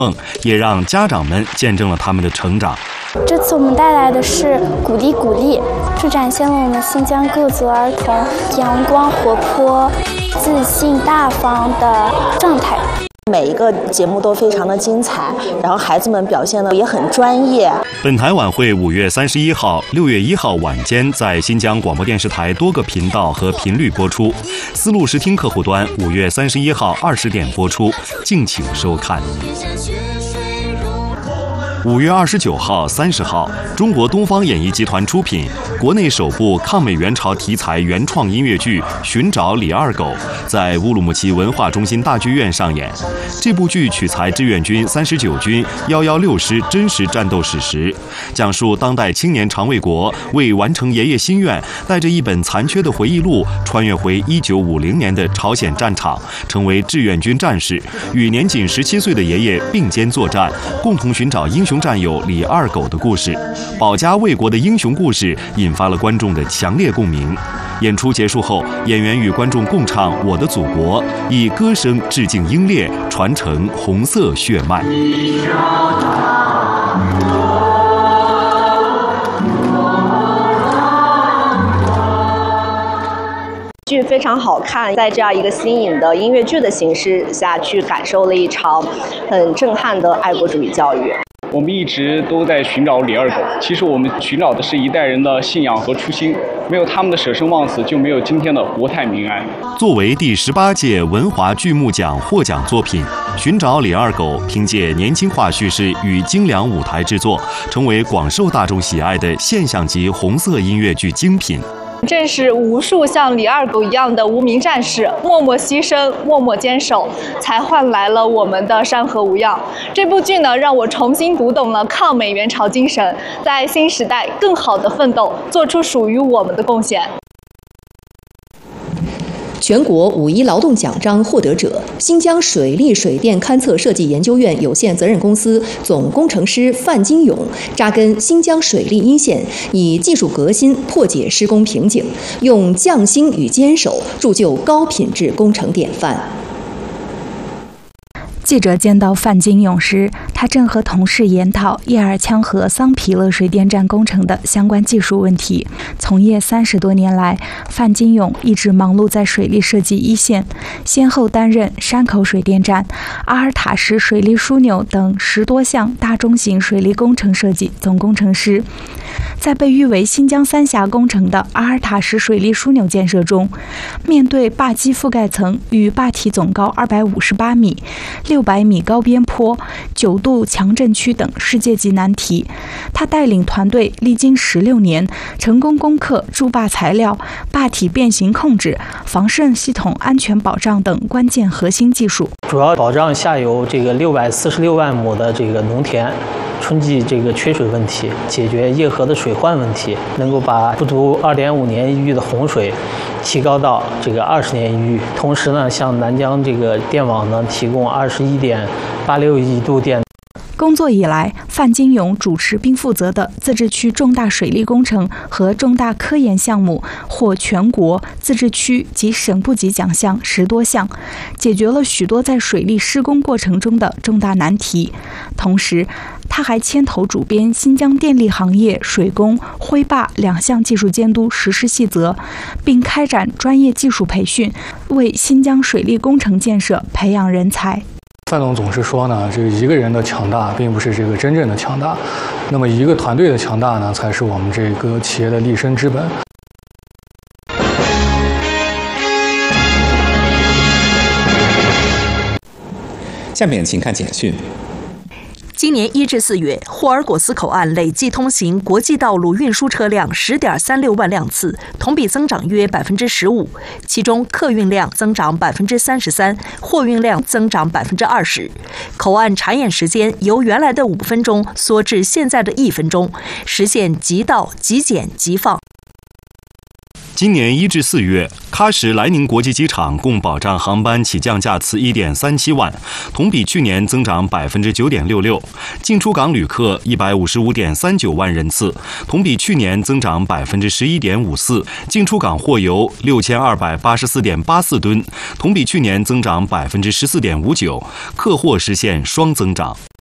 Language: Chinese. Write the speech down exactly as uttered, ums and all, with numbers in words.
也让家长们见证了他们的成长。 这次我们带来的是鼓励鼓励，这展现了我们新疆各族儿童阳光活泼、自信大方的状态。 每一个节目都非常的精彩，然后孩子们表现的也很专业。 本台晚会五月三十一号、六月一号晚间在新疆广播电视台多个频道和频率播出，丝路视听客户端五月三十一号二十点播出，敬请收看。五月二十九号、三十号，中国东方演艺集团出品，国内首部抗美援朝题材原创音乐剧《寻找李二狗》在乌鲁木齐文化中心大剧院上演。这部剧取材志愿军三十九军一一六师真实战斗史实，讲述当代青年常卫国为完成爷爷心愿，带着一本残缺的回忆录，穿越回一九五零年的朝鲜战场，成为志愿军战士，与年仅十七岁的爷爷并肩作战，共同寻找英雄战友李二狗的故事。保家卫国的英雄故事引发了观众的强烈共鸣。演出结束后，演员与观众共唱《我的祖国》，以歌声致敬英烈，传承红色血脉。 剧非常好看，在这样一个新颖的音乐剧的形式下去感受了一场很震撼的爱国主义教育。 我们一直都在寻找李二狗，其实我们寻找的是一代人的信仰和初心，没有他们的舍生忘死，就没有今天的国泰民安。 作为第十八届文华剧目奖获奖作品，《寻找李二狗》凭借年轻化叙事与精良舞台制作，成为广受大众喜爱的现象级红色音乐剧精品。 正是无数像李二狗一样的无名战士默默牺牲、默默坚守，才换来了我们的山河无恙。这部剧呢，让我重新读懂了抗美援朝精神，在新时代更好的奋斗，做出属于我们的贡献。 全国五一劳动奖章获得者，新疆水利水电勘测设计研究院有限责任公司总工程师范金勇，扎根新疆水利一线，以技术革新破解施工瓶颈，用匠心与坚守铸就高品质工程典范。 记者见到范金勇时，他正和同事研讨叶尔羌河桑皮勒水电站工程的相关技术问题。从业三十多年来，范金勇一直忙碌在水利设计一线，先后担任山口水电站、阿尔塔什水利枢纽等十多项大中型水利工程设计总工程师。在被誉为新疆三峡工程的阿尔塔什水利枢纽建设中，面对坝基覆盖层与坝体总高二百五十八米、六百米高边坡、九度强震区等世界级难题，他带领团队历经十六年，成功攻克筑坝材料、坝体变形控制、防渗系统安全保障等关键核心技术， 主要保障下游这个六百四十六万亩的这个农田春季这个缺水问题，解决叶河的水患问题，能够把不足二点五年一遇的洪水提高到这个二十年一遇。同时呢，向南疆这个电网呢提供二十一点八六亿度电。 工作以来，范金勇主持并负责的自治区重大水利工程和重大科研项目获全国、自治区及省部级奖项十多项，解决了许多在水利施工过程中的重大难题。同时，他还牵头主编新疆电力行业水工、灰坝两项技术监督实施细则，并开展专业技术培训，为新疆水利工程建设培养人才。 范总总是说呢，这个一个人的强大并不是这个真正的强大，那么一个团队的强大呢，才是我们这个企业的立身之本。 下面请看简讯。 今年一至四月，霍尔果斯口岸累计通行国际道路运输车辆十点三六万辆次，同比增长约百分之十五。其中，客运量增长百分之三十三，货运量增长百分之二十。口岸查验时间由原来的五分钟缩至现在的一分钟，实现即到即检即放。 今年一至四月，喀什莱宁国际机场共保障航班起降架次一点三七万，同比去年增长百分之九点六六；进出港旅客一百五十五点三九万人次，同比去年增长百分之十一点五四；进出港货邮六千二百八十四点八四吨，同比去年增长百分之十四点五九，客货实现双增长。